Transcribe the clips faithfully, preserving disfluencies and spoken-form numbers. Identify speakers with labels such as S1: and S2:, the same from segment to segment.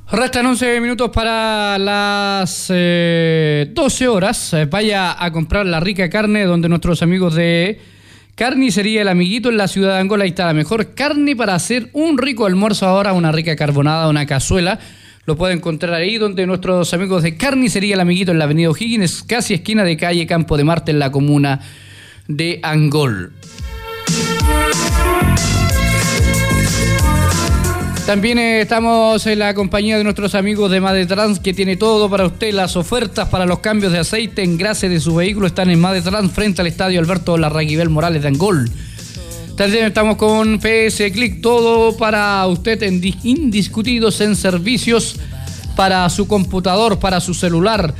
S1: Restan once minutos para las eh, doce horas. Vaya a comprar la rica carne donde nuestros amigos de Carnicería El Amiguito en la ciudad de Angola. Ahí está la mejor carne para hacer un rico almuerzo ahora, una rica carbonada, una cazuela. Lo puede encontrar ahí donde nuestros amigos de Carnicería El Amiguito en la avenida O'Higgins, casi esquina de calle Campo de Marte en la comuna de Angol. También eh, estamos en la compañía de nuestros amigos de Madetrans, que tiene todo para usted. Las ofertas para los cambios de aceite, engrase de su vehículo están en Madetrans, frente al estadio Alberto Larraguibel Morales de Angol. También estamos con P S Click, todo para usted en indiscutidos en servicios para su computador, para su celular.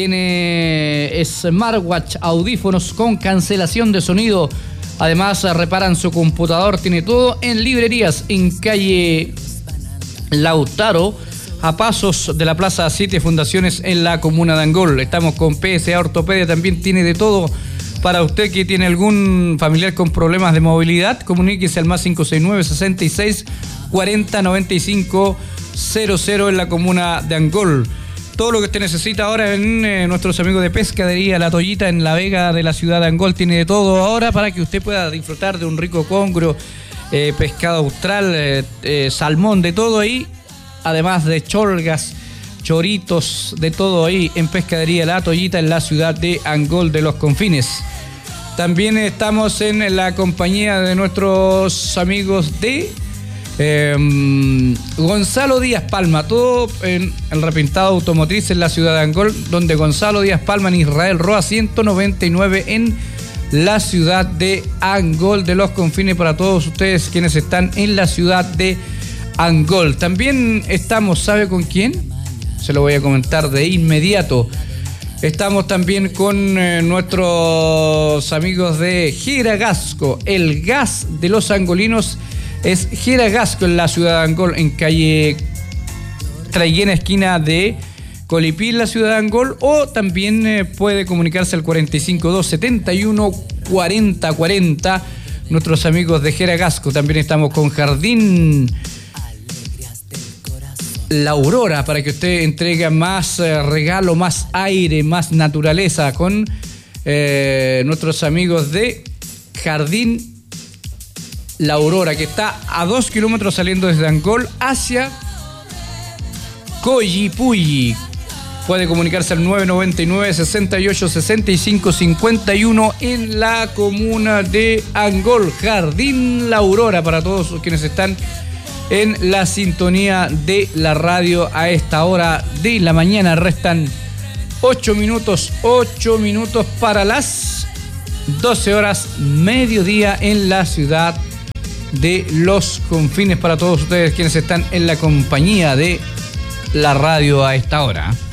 S1: Tiene smartwatch, audífonos con cancelación de sonido. Además, reparan su computador. Tiene todo en librerías en calle Lautaro, a pasos de la Plaza Siete Fundaciones en la comuna de Angol. Estamos con P S A Ortopedia, también tiene de todo para usted que tiene algún familiar con problemas de movilidad. Comuníquese al más cinco seis nueve, sesenta y seis, cuarenta, noventa y cinco cero cero en la comuna de Angol. Todo lo que usted necesita ahora en eh, nuestros amigos de Pescadería La Tollita en La Vega de la ciudad de Angol. Tiene de todo ahora para que usted pueda disfrutar de un rico congrio, eh, pescado austral, eh, eh, salmón, de todo ahí. Además de cholgas, choritos, de todo ahí en Pescadería La Tollita en la ciudad de Angol de los Confines. También estamos en la compañía de nuestros amigos de Eh, Gonzalo Díaz Palma, todo en el repintado automotriz en la ciudad de Angol, donde Gonzalo Díaz Palma en Israel Roa ciento noventa y nueve en la ciudad de Angol de los Confines, para todos ustedes quienes están en la ciudad de Angol. También estamos, ¿sabe con quién? Se lo voy a comentar de inmediato. Estamos también con eh, nuestros amigos de Geragasco, el gas de los angolinos. Es Geragasco en la ciudad de Angol, en calle Traiguena, esquina de Colipí, en la ciudad de Angol. O también eh, puede comunicarse al cuarenta y cinco, dos setenta y uno, cuarenta cuarenta. Nuestros amigos de Geragasco. También estamos con Jardín La Aurora, para que usted entregue más eh, regalo, más aire, más naturaleza, con eh, nuestros amigos de Jardín La Aurora, que está a dos kilómetros saliendo desde Angol hacia Coyipulli. Puede comunicarse al nueve noventa y nueve, sesenta y ocho, sesenta y cinco, cincuenta y uno en la comuna de Angol. Jardín La Aurora, para todos quienes están en la sintonía de la radio a esta hora de la mañana. Restan ocho minutos, ocho minutos para las doce horas, mediodía en la ciudad de los Confines, para todos ustedes quienes están en la compañía de la radio a esta hora.